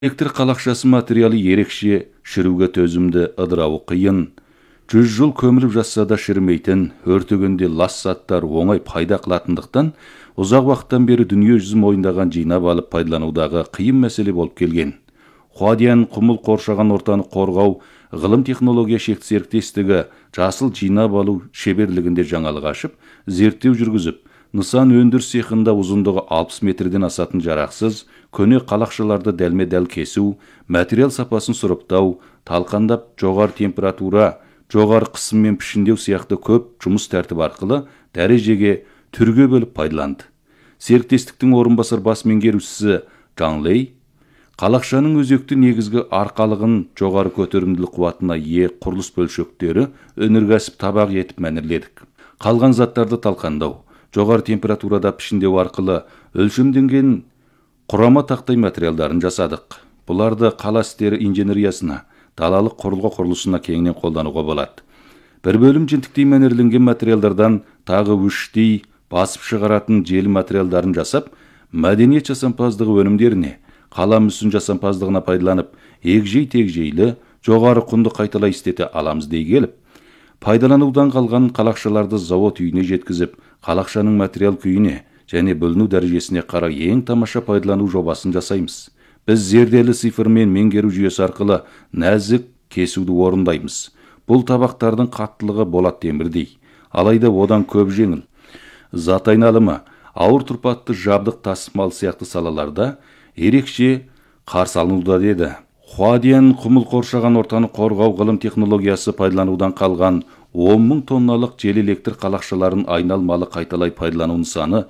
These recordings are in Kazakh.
Электр қалақшасы материалы ерекше, шіруге төзімді, ыдырауы қиын. 100 жыл көміліп жатса да шірімейтін, өртегенде лас заттар оңай пайда қылатындықтан, ұзақ уақыттан бері дүние жүзі мойындаған жинап алып пайдаланудағы қиын мәселе болып келген. Хуадиян құмыл қоршаған ортаны қорғау ғылым технология шекті серіктестігі жасыл жинап алу шеберлігінде жаңалық ашып, зерттеу жүргізіп, нысан өндіріс цехында ұзындығы 60 метрден асатын жарақсыз, көне қалақшаларды дәлме-дәл кесу, материал сапасын сұрыптау, талқандап жоғары температура, жоғары қысыммен пішіндеу сияқты көп жұмыс тәртібі арқылы дәрежеге, түрге бөліп пайдаланды. Серіктестіктің орынбасар бас меңгерушісі Жан Лей, қалақшаның өзекті негізгі арқалығын жоғары көтерімділік қуатына ие құрылыс бөлшектері өнеркәсіп табақ етіп мәнерледік. Қалған заттарды талқандау, жоғары температурада пішіндеу арқылы өлшемденген құрама тақтай материалдарын жасадық. Бұларды қала істері инженериясына, далалық құрылғы құрылысына кеңінен қолдануға болады. Бір бөлім жентіктей мәнерленген материалдардан тағы үштей басып шығаратын желі материалдарын жасап, мәдениет жасампаздығы өнімдеріне, қала мүсін жасампаздығына пайдаланып, егжей-тегжейлі, жоғары құнды қайталай істете аламыз дей келіп, пайдаланудан қалған қалақшаларды завод үйіне жеткізіп, қалақшаның материал күйіне және бөліну дәрежесіне қарай ең тамаша пайдалану жобасын жасаймыз. Біз зерделі цифрмен меңгеру жүйесі арқылы нәзік кесуді орындаймыз. Бұл табақтардың қаттылығы болат темірдей, алайда одан көп жеңіл. Зат айналымы, ауыр тұрпатты жабдық тасымал сияқты салаларда ерекше қарсы алынуда деді. Хуадиян құмыл қоршаған ортаны қорғау ғылым технологиясы пайдаланудан қалған 10 мың тонналық жел электр қалақшаларын айналмалы қайталай пайдалану нысаны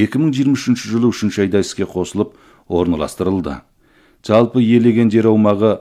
2023 жылы 3 айда іске қосылып орналастырылды. Жалпы иелеген жер аумағы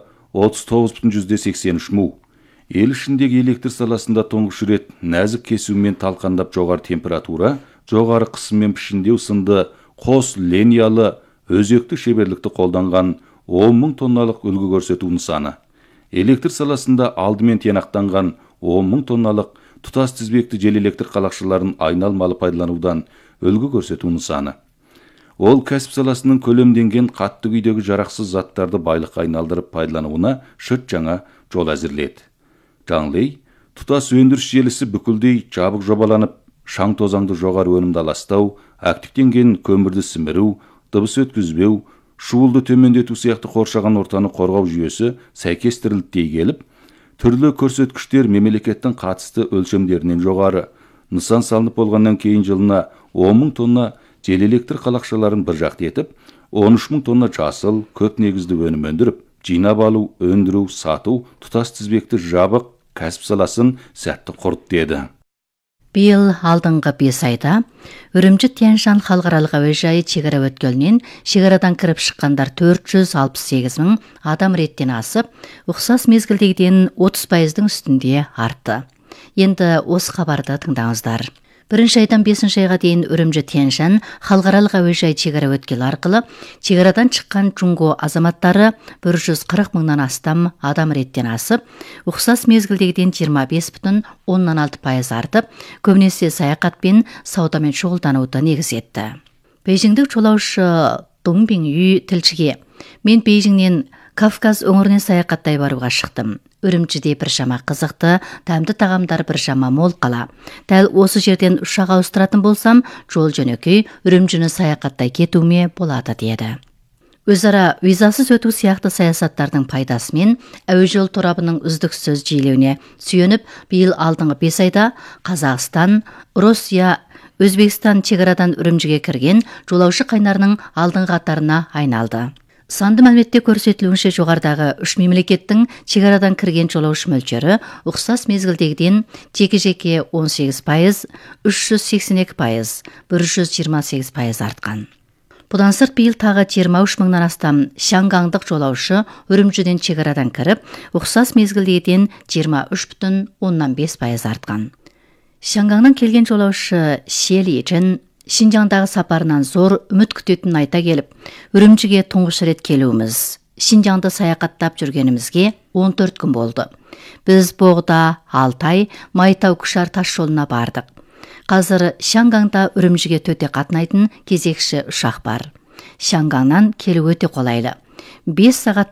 39,83 му. Ел ішіндегі электр саласында тұңғыш рет нәзік кесумен талқандап жоғары температура, жоғары қысыммен пішіндеу сынды қос линиялы өзекті шеберлікті қолданған 10 мың тонналық үлгі көрсету нысаны. Электр саласында алдымен тиянақтанған 10 мың тонналық тұтас тізбекті жел электр қалақшаларын айналмалы пайдаланудан үлгі көрсету нысаны. Ол кәсіп саласының көлемденген қатты күйдегі жарақсыз заттарды байлыққа айналдырып пайдалануына шырт жаңа жол әзірледі. Жан Лей, тұтас өндіріс желісі бүкілдей жабық жобаланып, шаң тозаңды жоғары өнімді аластау, активтенген көмірді сіміру, дыбыс өткізбеу, шуылды төмендету сияқты қоршаған ортаны қорғау жүйесі сәйкестірілді дей келіп, түрлі көрсеткіштер мемлекеттің қатысты өлшемдерінен жоғары. Нысан салынып болғаннан кейін жылына 10 мың тонна жел электр қалақшаларын бір жақты етіп, 13 мың тонна жасыл, көп негізді өнім өндіріп, жинап алу, өндіру, сату, тұтас тізбекті жабық кәсіп саласын сәтті құрды деді. Биыл алдыңғы 5 айда Үрімжі Тянь-Шань халықаралық әуежайы шекара өткелінен шекарадан кіріп шыққандар 468 мың адам реттен асып, ұқсас мезгілдегіден 30%-дің үстінде артты. Енді осы хабарды тыңдаңыздар. 1 айдан 5 айға дейін Үрімжі Тянь-Шань халықаралық әуежайы шекара өткелі арқылы шекарадан шыққан Джунго азаматтары 140 мыңнан астам адам реттен асып, ұқсас мезгілдегіден 25,6% артып, көбінесе саяхатпен, саудамен шұғылдануды негіз етті. Бейжіңдік жолаушы Дун Бинью тілшіге: "Мен Бейжіңнен Кавказ өңіріне саяхаттай баруға шықтым. Үрімжіде біршама қызықты, дәмді тағамдар біршама мол қала. Дәл осы жерден ұшақ ауыстыратын болсам, жол жөнекей Үрімжіні саяхаттай кетуіме болады" деді. Өзара визасыз өту сияқты саясаттардың пайдасымен әуежол торабының үздіксіз жиілеуіне сүйеніп, биыл алдыңғы 5 айда Қазақстан, Русия, Өзбекстан шекарадан Үрімжіге кірген жолаушы қайнарының алдыңғы қатарына айналды. Санды мәліметте көрсетілуінше жоғарыдағы 3 мемлекеттің шекарадан кірген жолаушы мөлшері ұқсас мезгілдегіден жеке-жеке 18%, 382%, 128% артқан. Бұдан сырт биыл тағы 23 мыңнан астам шаңғаңдық жолаушы Үрімжіден шекарадан кіріп, ұқсас мезгілдегіден 23,5% артқан. Шаңғаңнан келген жолаушы Шели Жин Шинжаңдағы сапарынан зор үміт күтетінін айта келіп, Үрімжіге тұңғыш рет келуіміз. Шинжаңды саяхаттап жүргенімізге 14 күн болды. Біз Боғда, Алтай, Майтау Күшар тас жолына бардық. Қазір Шаңғаңда Үрімжіге төте қатынайтын кезекші ұшақ бар. Шаңғаңнан келу өте қолайлы. 5 сағат